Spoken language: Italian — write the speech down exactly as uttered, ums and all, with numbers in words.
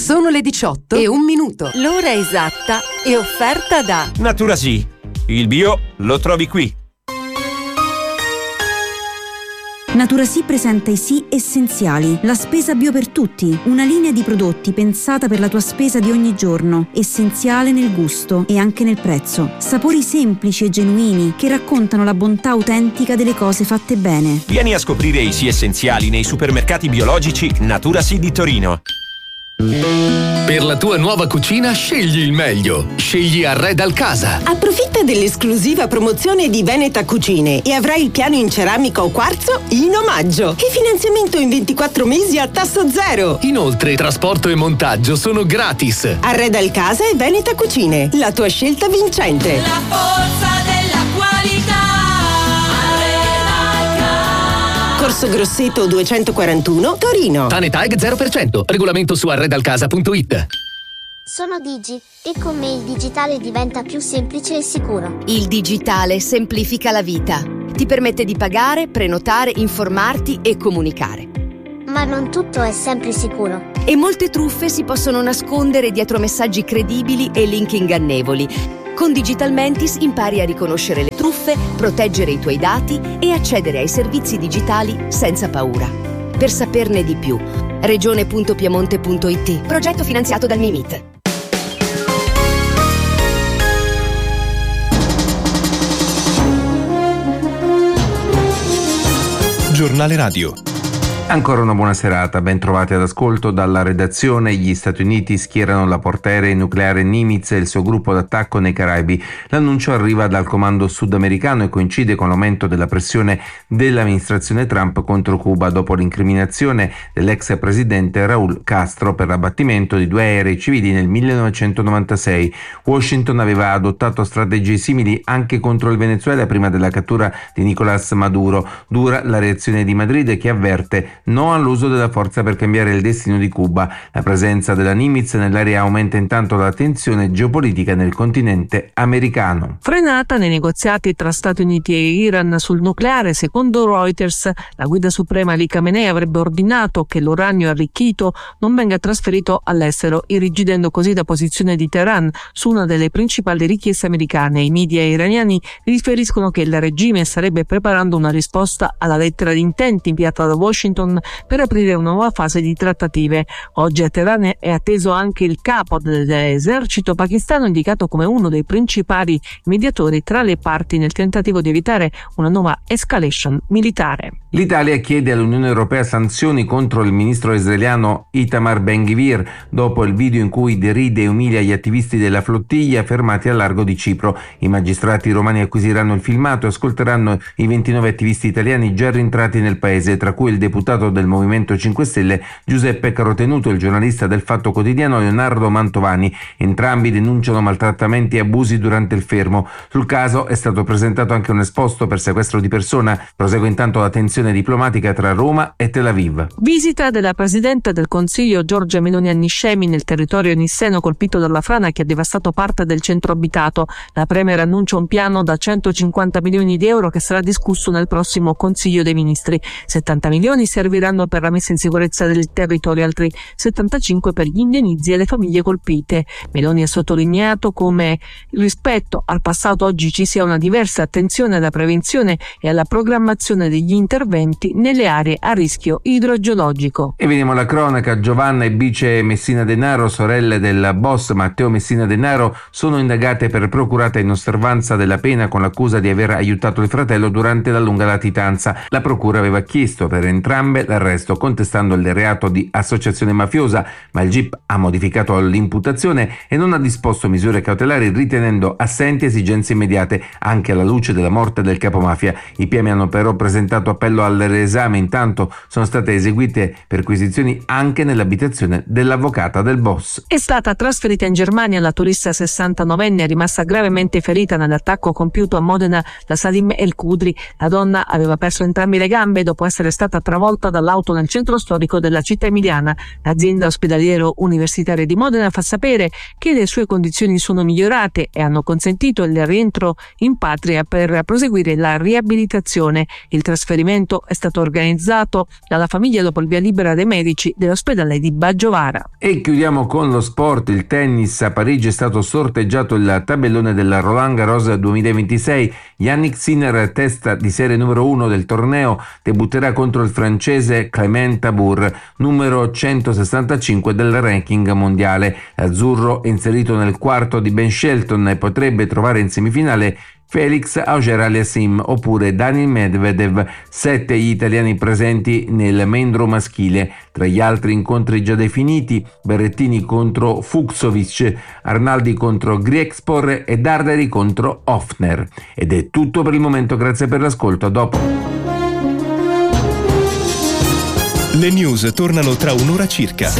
Sono le diciotto e un minuto. L'ora esatta è offerta da Naturasì. Il bio lo trovi qui. Naturasì presenta i Sì Essenziali, la spesa bio per tutti, una linea di prodotti pensata per la tua spesa di ogni giorno, essenziale nel gusto e anche nel prezzo. Sapori semplici e genuini che raccontano la bontà autentica delle cose fatte bene. Vieni a scoprire i Sì Essenziali nei supermercati biologici Naturasì di Torino. Per la tua nuova cucina scegli il meglio. Scegli Arredal Casa. Approfitta dell'esclusiva promozione di Veneta Cucine e avrai il piano in ceramica o quarzo in omaggio e finanziamento in ventiquattro mesi a tasso zero. Inoltre trasporto e montaggio sono gratis. Arredal Casa e Veneta Cucine, la tua scelta vincente. La forza della qualità. Corso Grosseto duecentoquarantuno, Torino. Tanetag zero per cento. Regolamento su arredalcasa punto it. Sono Digi e con me il digitale diventa più semplice e sicuro. Il digitale semplifica la vita. Ti permette di pagare, prenotare, informarti e comunicare. Ma non tutto è sempre sicuro. E molte truffe si possono nascondere dietro messaggi credibili e link ingannevoli. Con Digital Mentis impari a riconoscere le truffe, proteggere i tuoi dati e accedere ai servizi digitali senza paura. Per saperne di più, regione punto piemonte punto it. Progetto finanziato dal Mimit. Giornale Radio. Ancora una buona serata, ben trovati ad ascolto dalla redazione. Gli Stati Uniti schierano la portaerei nucleare Nimitz e il suo gruppo d'attacco nei Caraibi. L'annuncio arriva dal comando sudamericano e coincide con l'aumento della pressione dell'amministrazione Trump contro Cuba dopo l'incriminazione dell'ex presidente Raúl Castro per l'abbattimento di due aerei civili nel millenovecentonovantasei. Washington aveva adottato strategie simili anche contro il Venezuela prima della cattura di Nicolás Maduro. Dura la reazione di Madrid che avverte no all'uso della forza per cambiare il destino di Cuba. La presenza della Nimitz nell'area aumenta intanto la tensione geopolitica nel continente americano. Frenata nei negoziati tra Stati Uniti e Iran sul nucleare, secondo Reuters, la guida suprema Ali Khamenei avrebbe ordinato che l'uranio arricchito non venga trasferito all'estero, irrigidendo così la posizione di Teheran su una delle principali richieste americane. I media iraniani riferiscono che il regime starebbe preparando una risposta alla lettera di intenti inviata da Washington per aprire una nuova fase di trattative. Oggi a Teheran è atteso anche il capo dell'esercito pakistano, indicato come uno dei principali mediatori tra le parti nel tentativo di evitare una nuova escalation militare. L'Italia chiede all'Unione Europea sanzioni contro il ministro israeliano Itamar Ben-Gvir dopo il video in cui deride e umilia gli attivisti della flottiglia fermati al largo di Cipro. I magistrati romani acquisiranno il filmato e ascolteranno i ventinove attivisti italiani già rientrati nel paese, tra cui il deputato del Movimento cinque Stelle Giuseppe Carotenuto e il giornalista del Fatto Quotidiano Leonardo Mantovani. Entrambi denunciano maltrattamenti e abusi durante il fermo. Sul caso è stato presentato anche un esposto per sequestro di persona. Prosegue intanto la tensione diplomatica tra Roma e Tel Aviv. Visita della Presidente del Consiglio Giorgia Meloni a Niscemi, nel territorio nisseno colpito dalla frana che ha devastato parte del centro abitato. La Premier annuncia un piano da centocinquanta milioni di euro che sarà discusso nel prossimo Consiglio dei Ministri. settanta milioni serviranno per la messa in sicurezza del territorio, altri settantacinque per gli indennizzi alle famiglie colpite. Meloni ha sottolineato come rispetto al passato oggi ci sia una diversa attenzione alla prevenzione e alla programmazione degli interventi nelle aree a rischio idrogeologico. E vediamo la cronaca. Giovanna e Bice Messina Denaro, sorelle del boss Matteo Messina Denaro, sono indagate per procurata inosservanza della pena con l'accusa di aver aiutato il fratello durante la lunga latitanza. La procura aveva chiesto per entrambe l'arresto contestando il reato di associazione mafiosa, ma il G I P ha modificato l'imputazione e non ha disposto misure cautelari, ritenendo assenti esigenze immediate anche alla luce della morte del capomafia. I P M hanno però presentato appello al riesame. Intanto sono state eseguite perquisizioni anche nell'abitazione dell'avvocata del boss. È stata trasferita in Germania la turista sessantanovenne rimasta gravemente ferita nell'attacco compiuto a Modena da Salim El Kudri. La donna aveva perso entrambe le gambe dopo essere stata travolta dall'auto nel centro storico della città emiliana. L'azienda ospedaliero universitaria di Modena fa sapere che le sue condizioni sono migliorate e hanno consentito il rientro in patria per proseguire la riabilitazione. Il trasferimento l'auto è stato organizzato dalla famiglia dopo il via libera dei medici dell'ospedale di Baggiovara. E chiudiamo con lo sport. Il tennis. A Parigi è stato sorteggiato il tabellone della Roland Garros duemilaventisei. Yannick Sinner, testa di serie numero uno del torneo, debutterà contro il francese Clément Tabour, numero centosessantacinque del ranking mondiale. L'azzurro è inserito nel quarto di Ben Shelton e potrebbe trovare in semifinale Felix Auger-Aliassime oppure Daniil Medvedev, sette gli italiani presenti nel main draw maschile. Tra gli altri incontri già definiti: Berrettini contro Fucsovic, Arnaldi contro Griekspor e Darderi contro Hofner. Ed è tutto per il momento, grazie per l'ascolto, a dopo. Le news tornano tra un'ora circa.